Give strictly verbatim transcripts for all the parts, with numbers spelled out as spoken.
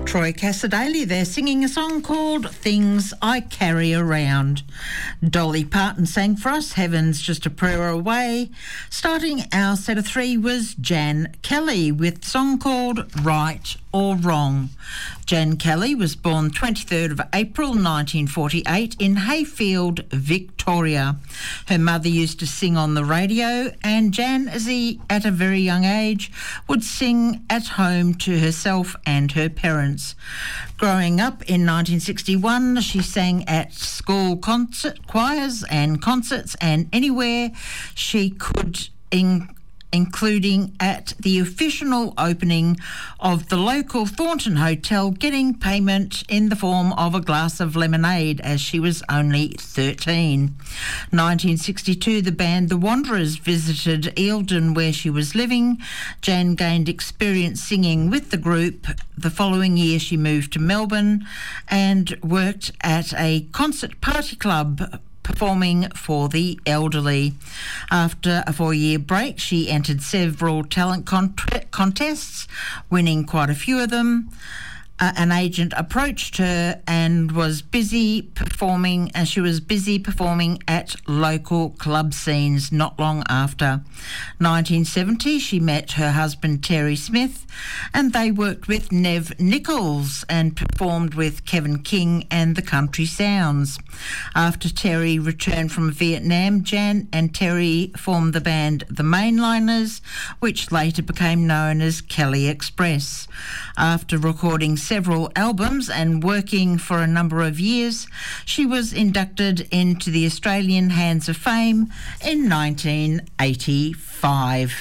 Troy Cassadaly there singing a song called Things I Carry Around. Dolly Parton sang for us Heaven's Just a Prayer Away. Starting our set of three was Jan Kelly with a song called Right or Wrong. Jan Kelly was born twenty-third of April nineteen forty-eight in Hayfield, Victoria. Her mother used to sing on the radio, and Jan, as he, at a very young age, would sing at home to herself and her parents. Growing up in nineteen sixty-one, she sang at school concert choirs and concerts and anywhere she could, in including at the official opening of the local Thornton Hotel, getting payment in the form of a glass of lemonade as she was only thirteen. nineteen sixty-two, the band The Wanderers visited Eildon where she was living. Jan gained experience singing with the group. The following year she moved to Melbourne and worked at a concert party club performing for the elderly. After a four-year break, she entered several talent con- contests, winning quite a few of them. Uh, an agent approached her and was busy performing, and she was busy performing at local club scenes not long after. nineteen seventy, she met her husband Terry Smith, and they worked with Nev Nichols and performed with Kevin King and the Country Sounds. After Terry returned from Vietnam, Jan and Terry formed the band The Mainliners, which later became known as Kelly Express. After recording several albums and working for a number of years, she was inducted into the Australian Hands of Fame in nineteen eighty-five.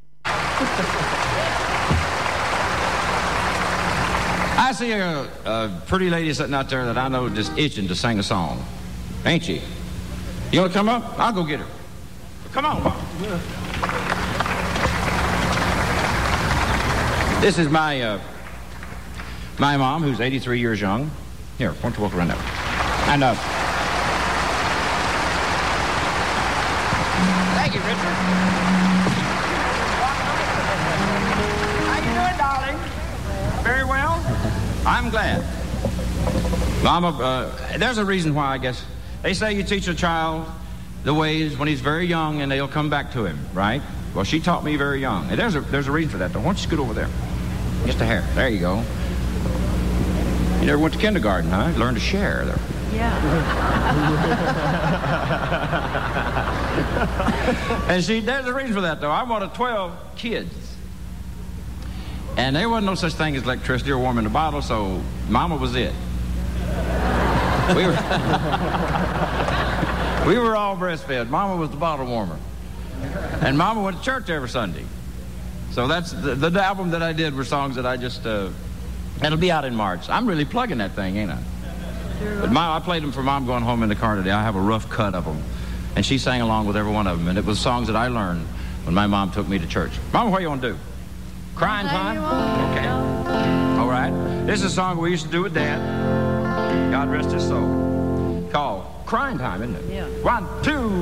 I see a, a pretty lady sitting out there that I know just itching to sing a song. Ain't she? You want to come up? I'll go get her. Come on, Mom. This is my uh, my mom, who's eighty-three years young. Here, why don't you walk around there? And, uh... Thank you, Richard. How you doing, darling? Very well? I'm glad. Mama, uh, there's a reason why, I guess. They say you teach a child the ways when he's very young and they'll come back to him, right? Well, she taught me very young. And there's a, there's a reason for that, though. Why don't you scoot over there? Just a hair. There you go. You never went to kindergarten, huh? You learned to share there. Yeah. And see, there's a reason for that, though. I wanted twelve kids. And there wasn't no such thing as electricity or warming the bottle, so Mama was it. We were, we were all breastfed. Mama was the bottle warmer. And Mama went to church every Sunday. So that's the, the album that I did were songs that I just, uh, it'll be out in March. I'm really plugging that thing, ain't I? But Mom, I played them for Mom going home in the car today. I have a rough cut of them. And she sang along with every one of them. And it was songs that I learned when my mom took me to church. Mama, what do you want to do? Crying time? Okay. All right. This is a song we used to do with Dad. God rest his soul. Called Crying Time, isn't it? Yeah. One, two.